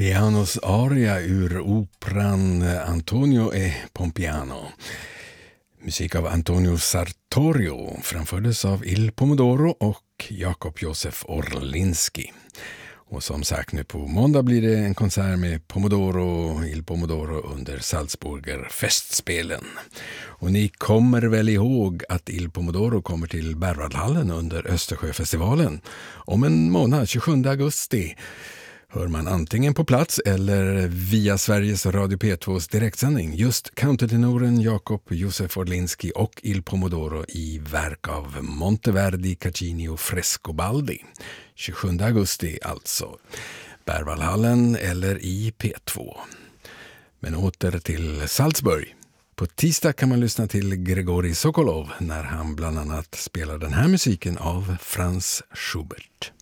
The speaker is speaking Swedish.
Pianos aria ur operan Antonio e Pompiano. Musik av Antonio Sartorio framfördes av Il Pomodoro och Jakob Josef Orlinski. Och som sagt, nu på måndag blir det en konsert med Il Pomodoro under Salzburger festspelen. Och ni kommer väl ihåg att Il Pomodoro kommer till Berwaldhallen under Östersjöfestivalen om en månad, 27 augusti. Hör man antingen på plats eller via Sveriges Radio P2s direktsändning just countertenoren Jakob Josef Orlinski och Il Pomodoro i verk av Monteverdi, Caccini och Frescobaldi. 27 augusti alltså. Berwaldhallen eller i P2. Men åter till Salzburg. På tisdag kan man lyssna till Grigorij Sokolov när han bland annat spelar den här musiken av Franz Schubert.